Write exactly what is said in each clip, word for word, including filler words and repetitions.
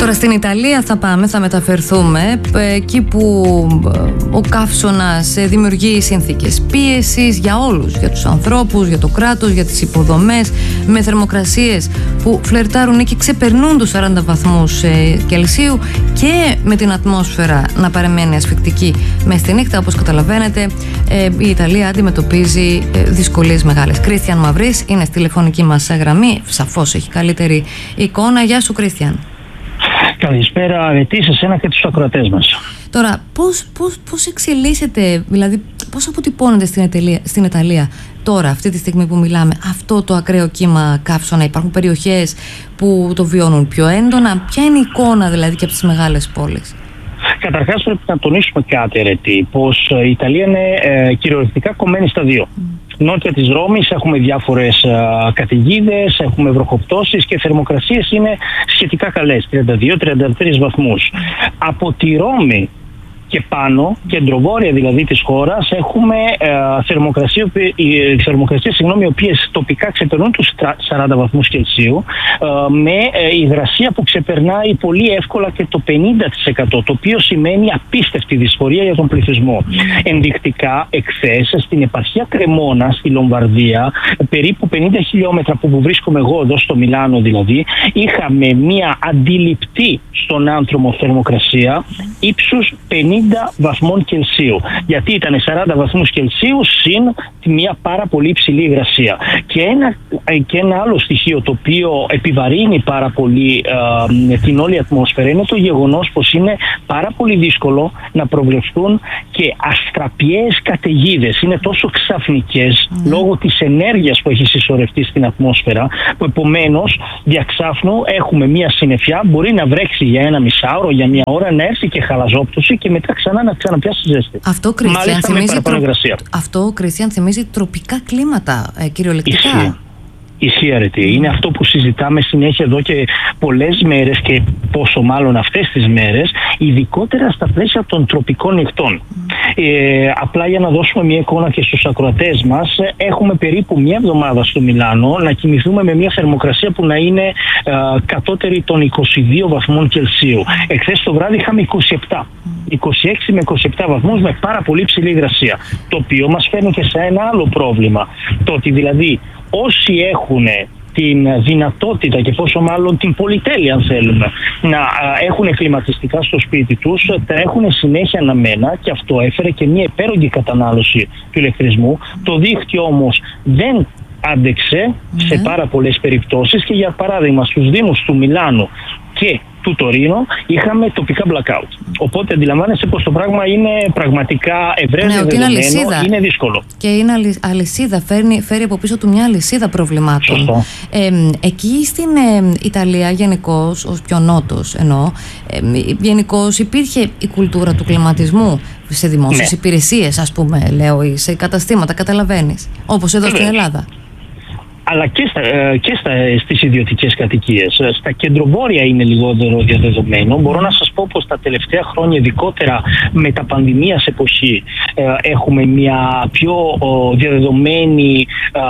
Τώρα στην Ιταλία θα πάμε, θα μεταφερθούμε εκεί που ο καύσωνας δημιουργεί συνθήκες πίεσης για όλους, για τους ανθρώπους, για το κράτος, για τις υποδομές, με θερμοκρασίες που φλερτάρουν και ξεπερνούν τους σαράντα βαθμούς Κελσίου και με την ατμόσφαιρα να παραμένει ασφυκτική μες στη νύχτα. Όπως καταλαβαίνετε, η Ιταλία αντιμετωπίζει δυσκολίες μεγάλες. Κρίστιαν Μαυρής είναι στη τηλεφωνική μας γραμμή, σαφώς έχει καλύτερη εικόνα. Γεια σου, Κρίστιαν. Καλησπέρα, αρετή σε εσένα και τους ακροατές μας. Τώρα, πώς, πώς, πώς εξελίσσεται, δηλαδή πώς αποτυπώνεται στην Ιταλία, στην Ιταλία τώρα, αυτή τη στιγμή που μιλάμε, αυτό το ακραίο κύμα καύσωνα? Υπάρχουν περιοχές που το βιώνουν πιο έντονα? Ποια είναι η εικόνα δηλαδή και από τις μεγάλες πόλεις? Καταρχάς πρέπει να τονίσουμε κάτι, αρετή, πως η Ιταλία είναι ε, κυριολεκτικά κομμένη στα δύο. Mm. Νότια της Ρώμης έχουμε διάφορες α, καταιγίδες, έχουμε βροχοπτώσεις και θερμοκρασίες είναι σχετικά καλές, τριάντα δύο με τριάντα τρεις βαθμούς. Από τη Ρώμη και πάνω, κεντροβόρεια δηλαδή της χώρας, έχουμε ε, θερμοκρασίες, ε, θερμοκρασίες συγγνώμη, οι οποίες τοπικά ξεπερνούν τους σαράντα βαθμούς Κελσίου, ε, με ε, υγρασία που ξεπερνάει πολύ εύκολα και το πενήντα τοις εκατό, το οποίο σημαίνει απίστευτη δυσφορία για τον πληθυσμό. Mm. Ενδεικτικά, εχθές στην επαρχία Κρεμόνα, στη Λομβαρδία, περίπου πενήντα χιλιόμετρα που βρίσκομαι εγώ εδώ στο Μιλάνο δηλαδή, είχαμε μια αντιληπτή στον άνθρωπο θερμοκρασία ύψους πενήντα βαθμών Κελσίου. Γιατί ήταν σαράντα βαθμούς Κελσίου συν μια πάρα πολύ υψηλή υγρασία. Και ένα, και ένα άλλο στοιχείο το οποίο επιβαρύνει πάρα πολύ ε, την όλη ατμόσφαιρα είναι το γεγονός πως είναι πάρα πολύ δύσκολο να προβλεφθούν και αστραπιαίες καταιγίδες. Είναι τόσο ξαφνικές mm. λόγω της ενέργειας που έχει συσσωρευτεί στην ατμόσφαιρα, που επομένως διαξάφνου έχουμε μια συννεφιά, μπορεί να βρέξει για ένα μισάωρο, για μια ώρα, να έρθει και χαλαζόπτωση και μετά ξανά να ξαναπιάσει ζέστη. Αυτό, Κρίστιαν, θυμίζει, τρο... Αυτό, Κρίστιαν, θυμίζει τροπικά κλίματα, ε, κυριολεκτικά. Ισχύει. Ισχύει, αρετή. Mm. Είναι αυτό που συζητάμε συνέχεια εδώ και πολλές μέρες και πόσο μάλλον αυτές τις μέρες, ειδικότερα στα πλαίσια των τροπικών νυχτών. Mm. Ε, απλά για να δώσουμε μια εικόνα και στους ακροατές μας, έχουμε περίπου μια εβδομάδα στο Μιλάνο να κοιμηθούμε με μια θερμοκρασία που να είναι ε, κατώτερη των είκοσι δύο βαθμών Κελσίου. Mm. Εχθές το βράδυ είχαμε είκοσι επτά. Mm. είκοσι έξι με είκοσι επτά βαθμούς με πάρα πολύ ψηλή υγρασία. Το οποίο μας φέρνει και σε ένα άλλο πρόβλημα. Το ότι δηλαδή όσοι έχουν την δυνατότητα και πόσο μάλλον την πολυτέλεια, αν θέλουμε, να έχουν κλιματιστικά στο σπίτι τους, τα έχουν συνέχεια αναμένα, και αυτό έφερε και μια υπέρογγη κατανάλωση του ηλεκτρισμού. Το δίκτυο όμως δεν άντεξε mm. σε πάρα πολλές περιπτώσεις, και για παράδειγμα στους δήμους του Μιλάνου και του Τωρίνο είχαμε τοπικά blackout. Οπότε αντιλαμβάνεσαι πως το πράγμα είναι πραγματικά ευρέως ναι, δεδομένο, είναι, είναι δύσκολο. Και είναι αλυσίδα, φέρνει, φέρει από πίσω του μια αλυσίδα προβλημάτων. Ε, εκεί στην ε, Ιταλία γενικώς, ως πιο νότος εννοώ, ε, γενικώς υπήρχε η κουλτούρα του κλιματισμού σε δημόσιες ναι. υπηρεσίες, ας πούμε, λέω, ή σε καταστήματα, καταλαβαίνεις, όπως εδώ στην Ελλάδα. Αλλά και, στα, και στα, στις ιδιωτικές κατοικίες. Στα κεντροβόρεια είναι λιγότερο διαδεδομένο. Μπορώ να σας πω πως τα τελευταία χρόνια, ειδικότερα με τα πανδημίας εποχή, έχουμε μια πιο διαδεδομένη,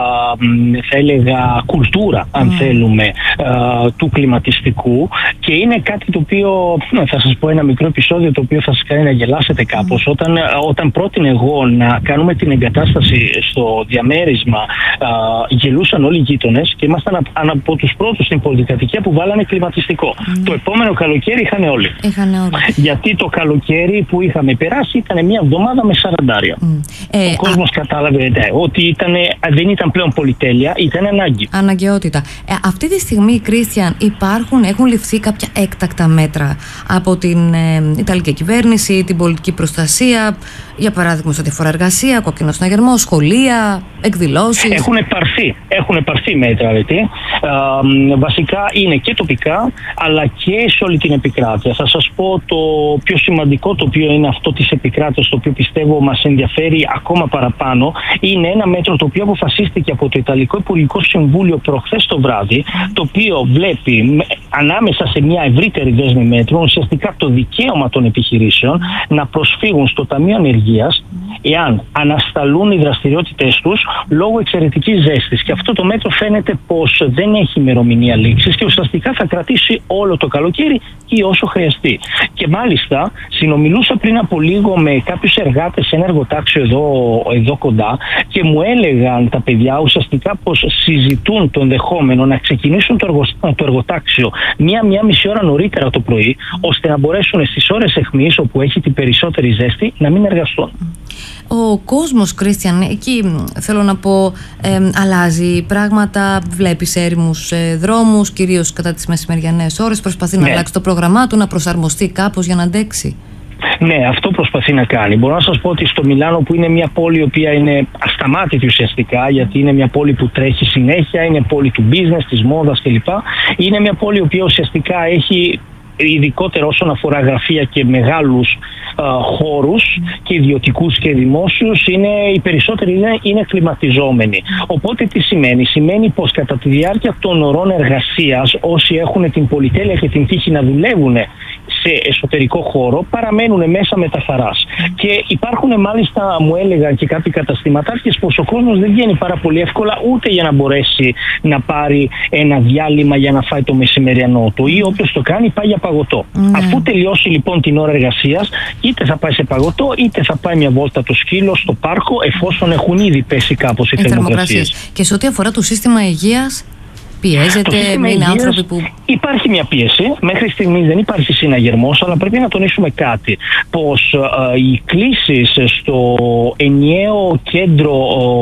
θα έλεγα, κουλτούρα, αν mm. θέλουμε, του κλιματιστικού, και είναι κάτι το οποίο, θα σας πω ένα μικρό επεισόδιο το οποίο θα σας κάνει να γελάσετε κάπως. Mm. Όταν, όταν πρότεινε εγώ να κάνουμε την εγκατάσταση στο διαμέρισμα, γελούσαν όλοι οι γείτονες και ήμασταν από τους πρώτους στην πολυκατοικία που βάλανε κλιματιστικό. Mm. Το επόμενο καλοκαίρι είχαν όλοι. Είχαν όλοι. Γιατί το καλοκαίρι που είχαμε περάσει ήταν μια εβδομάδα με σαραντάρια. Mm. Ε, Ο κόσμος α... κατάλαβε ναι, ότι ήτανε, δεν ήταν πλέον πολυτέλεια, ήταν ανάγκη. Αναγκαιότητα. Ε, αυτή τη στιγμή, Κρίστιαν, υπάρχουν, έχουν ληφθεί κάποια έκτακτα μέτρα από την ε, Ιταλική κυβέρνηση, την πολιτική προστασία, για παράδειγμα σε ό,τι αφορά εργασία, κόκκινο συναγερμό, σχολεία, εκδηλώσεις? Έχουν επαρθεί. Έχουν επαρθεί μέτρα, δηλαδή. Ε, βασικά είναι και τοπικά, αλλά και σε όλη την επικράτεια. Θα σας πω το πιο σημαντικό, το οποίο είναι αυτό της επικράτειας, το οποίο πιστεύω μας ενδιαφέρει ακόμα παραπάνω. Είναι ένα μέτρο το οποίο αποφασίστηκε από το Ιταλικό Υπουργικό Συμβούλιο προχθές το βράδυ, το οποίο βλέπει ανάμεσα σε μια ευρύτερη δέσμη μέτρων ουσιαστικά το δικαίωμα των επιχειρήσεων να προσφύγουν στο Ταμείο Ανεργίας εάν ανασταλούν οι δραστηριότητες τους λόγω εξαιρετικής ζέστης. Και αυτό το μέτρο φαίνεται πως δεν έχει ημερομηνία λήξης και ουσιαστικά θα κρατήσει όλο το καλοκαίρι ή όσο χρειαστεί. Και μάλιστα συνομιλούσα πριν από λίγο με κάποιους εργάτες σε ένα εργοτάξιο εδώ, εδώ κοντά και μου έλεγαν τα παιδιά ουσιαστικά πως συζητούν το ενδεχόμενο να ξεκινήσουν το, εργο, το εργοτάξιο μία-μία μισή ώρα νωρίτερα το πρωί, ώστε να μπορέσουν στις ώρες αιχμής, όπου έχει την περισσότερη ζέστη, να μην εργαστούν. Ο κόσμος, Κρίστιαν, εκεί θέλω να πω, ε, αλλάζει πράγματα. Βλέπεις έρημους ε, δρόμους, κυρίως κατά τις μεσημεριανές ώρες. Προσπαθεί ναι. να αλλάξει το πρόγραμμά του, να προσαρμοστεί κάπως για να αντέξει. Ναι, αυτό προσπαθεί να κάνει. Μπορώ να σας πω ότι στο Μιλάνο, που είναι μια πόλη η οποία είναι ασταμάτητη ουσιαστικά, γιατί είναι μια πόλη που τρέχει συνέχεια, είναι πόλη του business, της μόδας κλπ. Είναι μια πόλη η οποία ουσιαστικά έχει, ειδικότερα όσον αφορά γραφεία και μεγάλους α, χώρους και ιδιωτικούς και δημόσιους, είναι, οι περισσότεροι είναι, είναι κλιματιζόμενοι. Οπότε τι σημαίνει? Σημαίνει πως κατά τη διάρκεια των ωρών εργασίας, όσοι έχουν την πολυτέλεια και την τύχη να δουλεύουν σε εσωτερικό χώρο, παραμένουν μέσα με τα χαράς. Και υπάρχουν μάλιστα, μου έλεγαν και κάποιοι καταστηματάρχες, πως ο κόσμος δεν βγαίνει πάρα πολύ εύκολα ούτε για να μπορέσει να πάρει ένα διάλειμμα για να φάει το μεσημεριανό του, ή όποιος το κάνει πάει για παγωτό. Mm. Αφού τελειώσει λοιπόν την ώρα εργασίας, είτε θα πάει σε παγωτό, είτε θα πάει μια βόλτα το σκύλο στο πάρκο, εφόσον έχουν ήδη πέσει κάπως οι θερμοκρασίες. Και σε ό,τι αφορά το σύστημα υγείας, πιέζεται, είναι άνθρωποι που... Υπάρχει μια πίεση, μέχρι στιγμής δεν υπάρχει συναγερμός, αλλά πρέπει να τονίσουμε κάτι, πως ε, οι κλήσεις στο ενιαίο κέντρο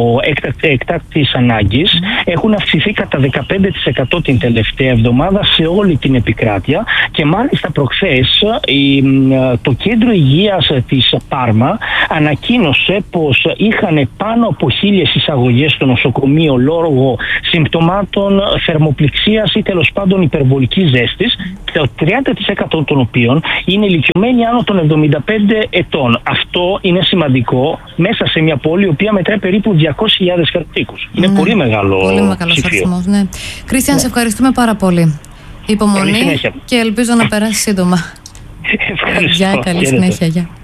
ε, εκτάκτης ανάγκης mm. έχουν αυξηθεί κατά δεκαπέντε τοις εκατό την τελευταία εβδομάδα σε όλη την επικράτεια, και μάλιστα προχθές η, το κέντρο υγείας της Πάρμα ανακοίνωσε πως είχαν πάνω από χίλιες εισαγωγές στο νοσοκομείο λόγω συμπτωμάτων θερμοπληξίας ή τέλος πάντων υπερβολικής ζέστης, το τριάντα τοις εκατό των οποίων είναι ηλικιωμένοι άνω των εβδομήντα πέντε ετών. Αυτό είναι σημαντικό μέσα σε μια πόλη η οποία μετράει περίπου διακόσιες χιλιάδες κατοίκους. Είναι ναι, πολύ μεγάλο πολύ μεγάλος αριθμός, ναι. Κρίστιαν, ναι. σε ευχαριστούμε πάρα πολύ. Υπομονή και ελπίζω να περάσει σύντομα. Ευχαριστώ. Γεια, καλή συνέχεια. Γεια.